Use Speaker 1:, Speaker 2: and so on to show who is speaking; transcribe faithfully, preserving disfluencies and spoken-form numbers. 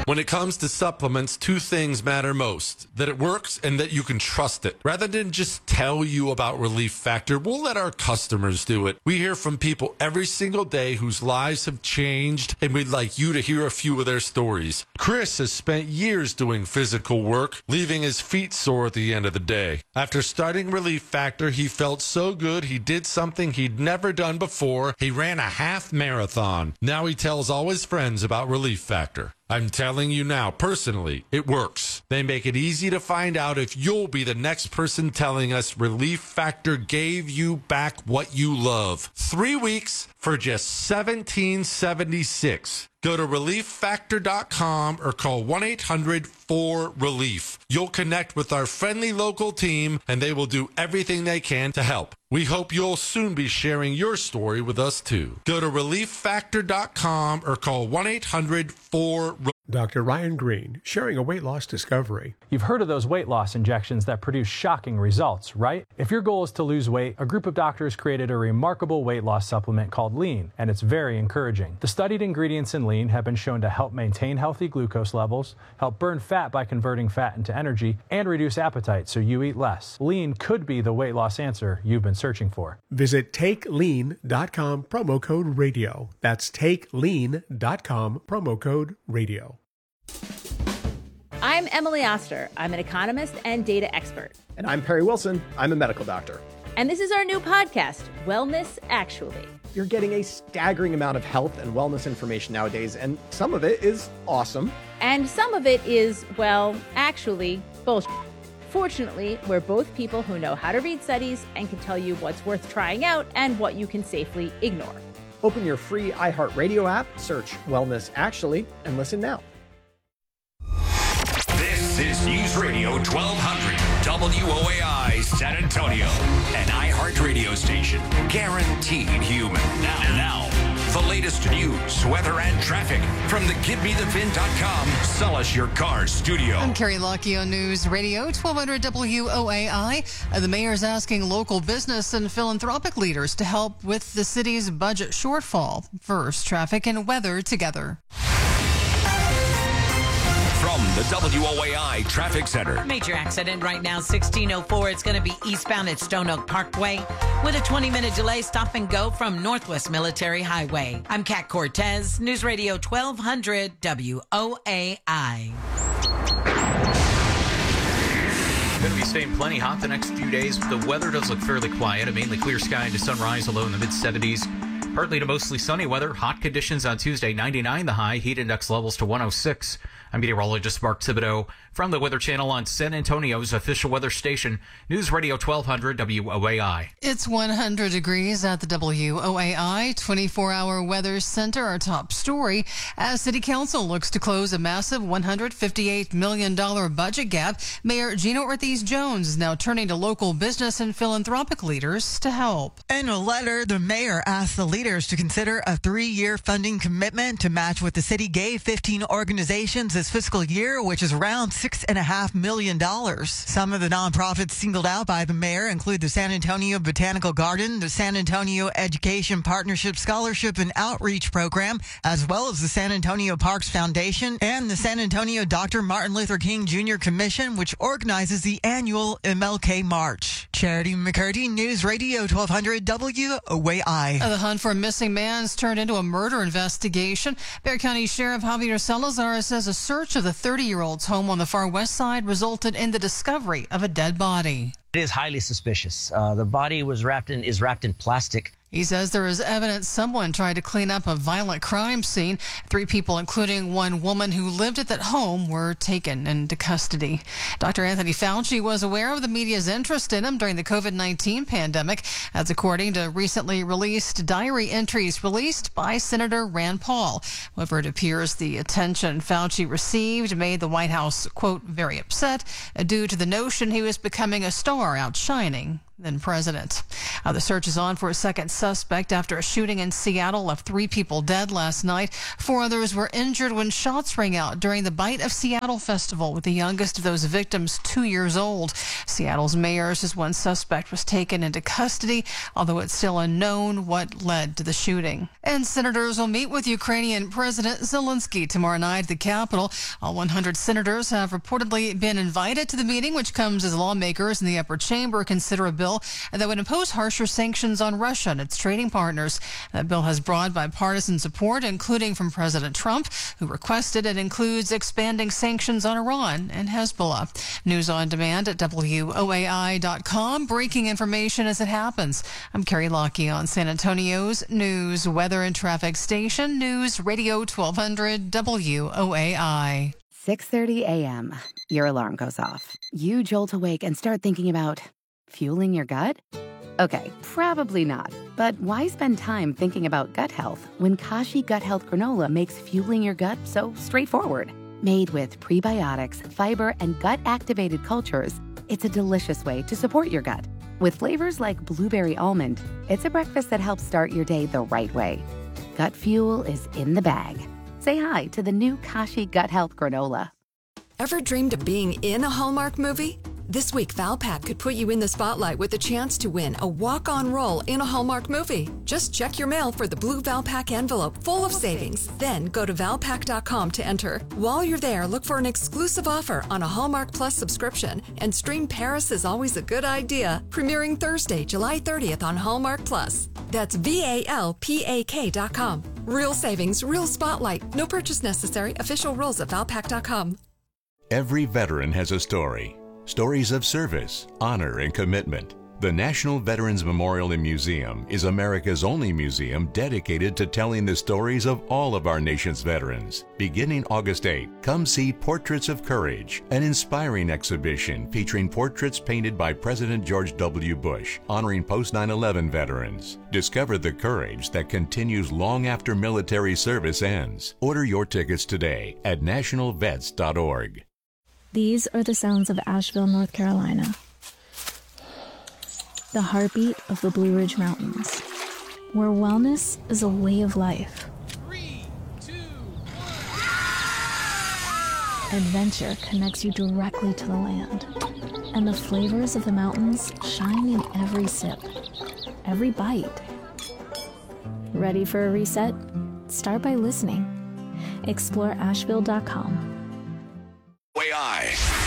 Speaker 1: When it comes to supplements, two things matter most: that it works and that you can trust it. Rather than just tell you about Relief Factor, we'll let our customers do it. We hear from people every single day whose lives have changed, and we'd like you to hear a few of their stories. Chris has spent years doing physical work, leaving his feet sore at the end of the day. After starting Relief Factor, he felt so good he did something he'd never done before. He ran a half marathon. Now he tells all his friends about Relief Factor. I'm telling you now, personally, it works. They make it easy to find out if you'll be the next person telling us Relief Factor gave you back what you love. Three weeks for just seventeen seventy-six. Go to relief factor dot com or call one eight hundred four relief. You'll connect with our friendly local team, and they will do everything they can to help. We hope you'll soon be sharing your story with us, too. Go to relief factor dot com or call one eight hundred four relief.
Speaker 2: Doctor Ryan Green, sharing a weight loss discovery.
Speaker 3: You've heard of those weight loss injections that produce shocking results, right? If your goal is to lose weight, a group of doctors created a remarkable weight loss supplement called Lean, and it's very encouraging. The studied ingredients in Lean have been shown to help maintain healthy glucose levels, help burn fat by converting fat into energy, and reduce appetite so you eat less. Lean could be the weight loss answer you've been searching for.
Speaker 2: Visit take lean dot com, promo code radio. That's take lean dot com, promo code radio.
Speaker 4: I'm Emily Oster. I'm an economist and data expert.
Speaker 5: And I'm Perry Wilson. I'm a medical doctor.
Speaker 4: And this is our new podcast, Wellness Actually.
Speaker 5: You're getting a staggering amount of health and wellness information nowadays, and some of it is awesome.
Speaker 4: And some of it is, well, actually, bullshit. Fortunately, we're both people who know how to read studies and can tell you what's worth trying out and what you can safely ignore.
Speaker 5: Open your free iHeartRadio app, search Wellness Actually, and listen now.
Speaker 6: This is News Radio twelve hundred W O A I San Antonio, an iHeart radio station, guaranteed human. Now, now, the latest news, weather, and traffic from the give me the vin dot com Sell Us Your Car studio.
Speaker 7: I'm Carrie Lockie on News Radio twelve hundred W O A I. The mayor's asking local business and philanthropic leaders to help with the city's budget shortfall. First, traffic and weather together.
Speaker 6: From the W O A I Traffic Center.
Speaker 8: Major accident right now, sixteen oh four. It's going to be eastbound at Stone Oak Parkway with a twenty-minute delay, stop and go from Northwest Military Highway. I'm Kat Cortez, News Radio twelve hundred W O A I.
Speaker 9: Going to be staying plenty hot the next few days. The weather does look fairly quiet. A mainly clear sky into sunrise, a low in the mid seventies. Partly to mostly sunny weather. Hot conditions on Tuesday, ninety-nine the high. Heat index levels to one oh six. I'm meteorologist Mark Thibodeau from the Weather Channel on San Antonio's official weather station, News Radio twelve hundred W O A I.
Speaker 7: It's one hundred degrees at the W O A I twenty-four hour weather center. Our top story, as City Council looks to close a massive one hundred fifty-eight million dollars budget gap, Mayor Gina Ortiz-Jones is now turning to local business and philanthropic leaders to help.
Speaker 10: In a letter, the mayor asked the leaders to consider a three-year funding commitment to match what the city gave fifteen organizations this fiscal year, which is around six and a half million dollars. Some of the nonprofits singled out by the mayor include the San Antonio Botanical Garden, the San Antonio Education Partnership Scholarship and Outreach Program, as well as the San Antonio Parks Foundation and the San Antonio Doctor Martin Luther King Junior Commission, which organizes the annual M L K March. Charity McCurdy, News Radio twelve hundred W O A I.
Speaker 7: The hunt for a missing man has turned into a murder investigation. Bexar County Sheriff Javier Salazar says a search of the thirty-year-old's home on the far west side resulted in the discovery of a dead body.
Speaker 11: It is highly suspicious. Uh, the body was wrapped in is wrapped in plastic.
Speaker 7: He says there is evidence someone tried to clean up a violent crime scene. Three people, including one woman who lived at that home, were taken into custody. Doctor Anthony Fauci was aware of the media's interest in him during the COVID nineteen pandemic. That's according to recently released diary entries released by Senator Rand Paul. However, it appears the attention Fauci received made the White House, quote, very upset due to the notion he was becoming a star outshining Then president. Uh, the search is on for a second suspect after a shooting in Seattle left three people dead last night. Four others were injured when shots rang out during the Bite of Seattle festival, with the youngest of those victims two years old. Seattle's mayor says one suspect was taken into custody, although it's still unknown what led to the shooting. And senators will meet with Ukrainian President Zelensky tomorrow night at the Capitol. All one hundred senators have reportedly been invited to the meeting, which comes as lawmakers in the upper chamber consider a bill that would impose harsher sanctions on Russia and its trading partners. That bill has broad bipartisan support, including from President Trump, who requested it includes expanding sanctions on Iran and Hezbollah. News on demand at W O A I dot com. Breaking information as it happens. I'm Carrie Lockie on San Antonio's news, weather, and traffic station, News Radio twelve hundred W O A I.
Speaker 12: six thirty a.m. Your alarm goes off. You jolt awake and start thinking about fueling your gut? Okay, probably not. But why spend time thinking about gut health when Kashi Gut Health Granola makes fueling your gut so straightforward? Made with prebiotics, fiber, and gut-activated cultures, it's a delicious way to support your gut. With flavors like blueberry almond, it's a breakfast that helps start your day the right way. Gut fuel is in the bag. Say hi to the new Kashi Gut Health Granola.
Speaker 13: Ever dreamed of being in a Hallmark movie? This week, Valpak could put you in the spotlight with a chance to win a walk-on role in a Hallmark movie. Just check your mail for the blue Valpak envelope full of savings. Then go to Valpak dot com to enter. While you're there, look for an exclusive offer on a Hallmark Plus subscription and stream Paris is Always a Good Idea, premiering Thursday, July thirtieth on Hallmark Plus. That's V A L P A K dot com. Real savings, real spotlight. No purchase necessary. Official rules at Valpak dot com.
Speaker 14: Every veteran has a story. Stories of service, honor, and commitment. The National Veterans Memorial and Museum is America's only museum dedicated to telling the stories of all of our nation's veterans. Beginning August eighth, come see Portraits of Courage, an inspiring exhibition featuring portraits painted by President George W. Bush, honoring post nine eleven veterans. Discover the courage that continues long after military service ends. Order your tickets today at national vets dot org.
Speaker 15: These are the sounds of Asheville, North Carolina. The heartbeat of the Blue Ridge Mountains, where wellness is a way of life. Three, two, one. Adventure connects you directly to the land, and the flavors of the mountains shine in every sip, every bite. Ready for a reset? Start by listening. Explore Asheville dot com.
Speaker 6: W O A I.